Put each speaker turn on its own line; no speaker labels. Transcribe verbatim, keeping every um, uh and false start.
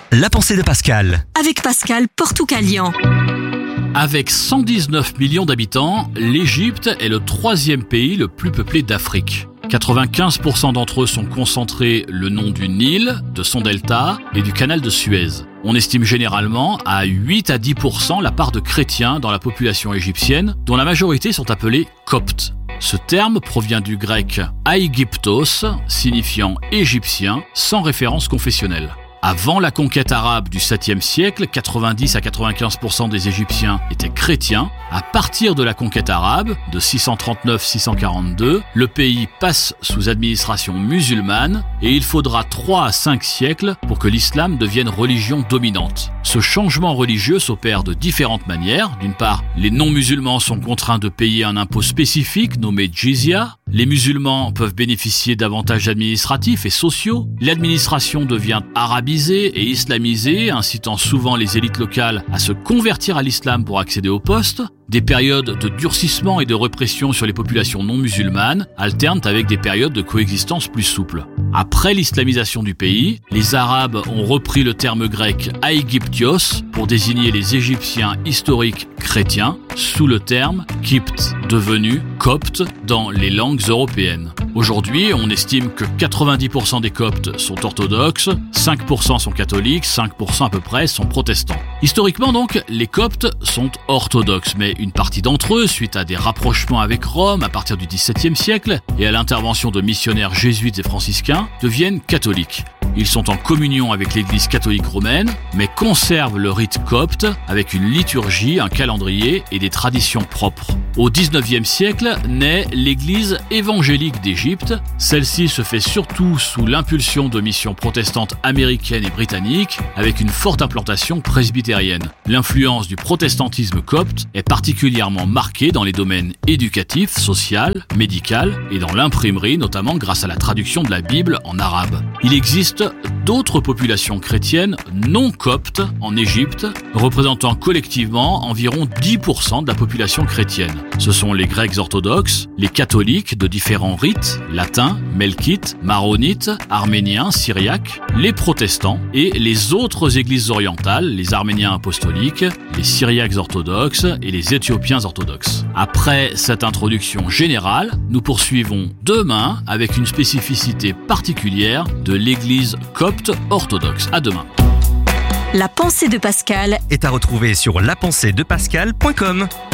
La pensée de Pascal.
Avec Pascal Portucalian.
Avec cent dix-neuf millions d'habitants, l'Égypte est le troisième pays le plus peuplé d'Afrique. quatre-vingt-quinze pour cent d'entre eux sont concentrés le long du Nil, de son delta et du canal de Suez. On estime généralement à huit à dix pour cent la part de chrétiens dans la population égyptienne, dont la majorité sont appelés coptes. Ce terme provient du grec aegyptos, signifiant égyptien, sans référence confessionnelle. Avant la conquête arabe du septième siècle, quatre-vingt-dix à quatre-vingt-quinze pour cent des Égyptiens étaient chrétiens. À partir de la conquête arabe, de six cent trente-neuf à six cent quarante-deux, le pays passe sous administration musulmane et il faudra trois à cinq siècles pour que l'islam devienne religion dominante. Ce changement religieux s'opère de différentes manières. D'une part, les non-musulmans sont contraints de payer un impôt spécifique nommé jizya. Les musulmans peuvent bénéficier d'avantages administratifs et sociaux. L'administration devient arabisée et islamisée, incitant souvent les élites locales à se convertir à l'islam pour accéder au poste. Des périodes de durcissement et de répression sur les populations non musulmanes alternent avec des périodes de coexistence plus souples. Après l'islamisation du pays, les Arabes ont repris le terme grec aegyptios pour désigner les Égyptiens historiques chrétiens sous le terme kypte, devenu copte dans les langues européennes. Aujourd'hui, on estime que quatre-vingt-dix pour cent des coptes sont orthodoxes, cinq pour cent sont catholiques, cinq pour cent à peu près sont protestants. Historiquement donc, les coptes sont orthodoxes, mais une partie d'entre eux, suite à des rapprochements avec Rome à partir du dix-septième siècle et à l'intervention de missionnaires jésuites et franciscains, deviennent catholiques. Ils sont en communion avec l'Église catholique romaine, mais conservent le rite copte avec une liturgie, un calendrier et des traditions propres. Au dix-neuvième siècle naît l'Église évangélique d'Égypte. Celle-ci se fait surtout sous l'impulsion de missions protestantes américaines et britanniques, avec une forte implantation presbytérienne. L'influence du protestantisme copte est particulièrement marquée dans les domaines éducatif, social, médical et dans l'imprimerie, notamment grâce à la traduction de la Bible en arabe. Il existe d'autres populations chrétiennes non coptes en Égypte, représentant collectivement environ dix pour cent de la population chrétienne. Ce sont les Grecs orthodoxes, les catholiques de différents rites, latins, melkites, maronites, arméniens, syriaques, les protestants et les autres églises orientales, les arméniens apostoliques, les syriaques orthodoxes et les éthiopiens orthodoxes. Après cette introduction générale, nous poursuivons demain avec une spécificité particulière de l'église copte orthodoxe. À demain.
La pensée de Pascal
Est à retrouver sur la pensée de pascal point com.